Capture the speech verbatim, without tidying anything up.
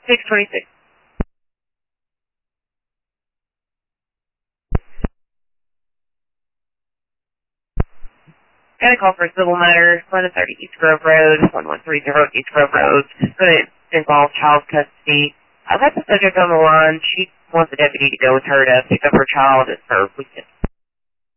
six twenty-six. Got a call for a civil matter, eleven thirty East Grove Road, one one three zero East Grove Road. It's going to involve child custody. I've got the subject on the line. She wants the deputy to go with her to pick up her child at her weekend